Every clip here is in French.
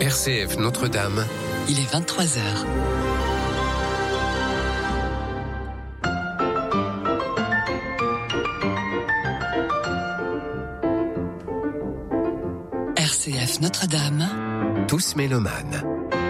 RCF Notre-Dame. Il est 23h. RCF Notre-Dame. Tous mélomanes.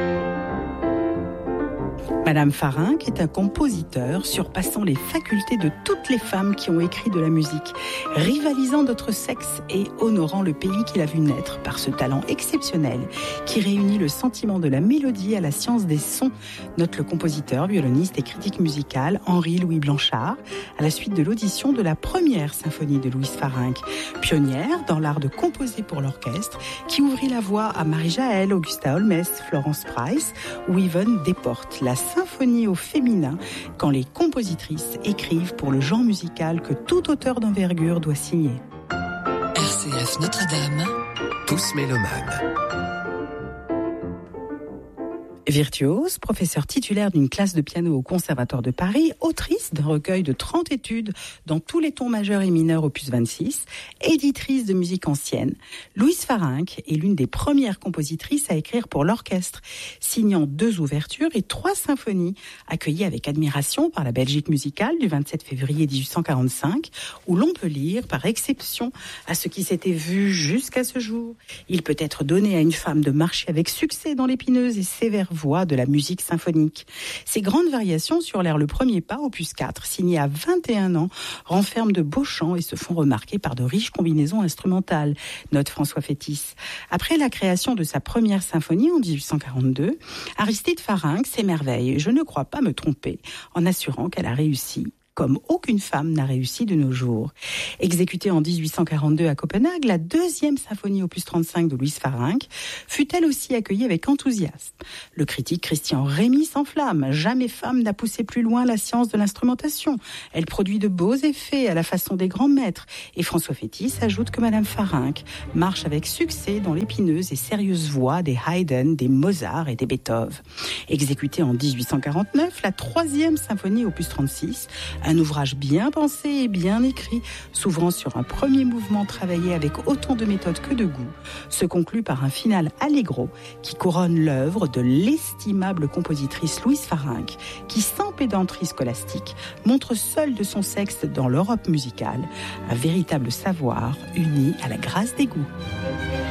Madame Farinck est un compositeur surpassant les facultés de toutes les femmes qui ont écrit de la musique, rivalisant d'autres sexes et honorant le pays qu'il a vu naître par ce talent exceptionnel qui réunit le sentiment de la mélodie à la science des sons, note le compositeur, violoniste et critique musical Henri-Louis Blanchard, à la suite de l'audition de la première symphonie de Louise Farinck, pionnière dans l'art de composer pour l'orchestre, qui ouvrit la voie à Marie-Jaël, Augusta Holmès, Florence Price ou Yvonne Desportes, la symphonie au féminin, quand les compositrices écrivent pour le genre musical que tout auteur d'envergure doit signer. RCF Notre-Dame. Tous mélomanes. Virtuose, professeure titulaire d'une classe de piano au Conservatoire de Paris, autrice d'un recueil de 30 études dans tous les tons majeurs et mineurs opus 26, éditrice de musique ancienne, Louise Farinck est l'une des premières compositrices à écrire pour l'orchestre, signant 2 ouvertures et 3 symphonies, accueillies avec admiration par la Belgique musicale du 27 février 1845, où l'on peut lire, par exception à ce qui s'était vu jusqu'à ce jour, il peut être donné à une femme de marcher avec succès dans l'épineuse et sévère voix de la musique symphonique. Ces grandes variations sur l'air Le Premier Pas, opus 4, signé à 21 ans, renferment de beaux chants et se font remarquer par de riches combinaisons instrumentales, note François Fétis. Après la création de sa première symphonie en 1842, Aristide Farinck s'émerveille, je ne crois pas me tromper, en assurant qu'elle a réussi comme aucune femme n'a réussi de nos jours. Exécutée en 1842 à Copenhague, la 2e symphonie opus 35 de Louise Farinck fut elle aussi accueillie avec enthousiasme. Le critique Christian Rémy s'enflamme. Jamais femme n'a poussé plus loin la science de l'instrumentation. Elle produit de beaux effets à la façon des grands maîtres. Et François Fétis ajoute que Madame Farinck marche avec succès dans l'épineuse et sérieuse voix des Haydn, des Mozart et des Beethoven. Exécutée en 1849, la 3e symphonie opus 36, un ouvrage bien pensé et bien écrit, s'ouvrant sur un premier mouvement travaillé avec autant de méthode que de goût, se conclut par un final allegro qui couronne l'œuvre de l'estimable compositrice Louise Farinck, qui, sans pédanterie scolastique, montre seule de son sexe dans l'Europe musicale un véritable savoir uni à la grâce des goûts.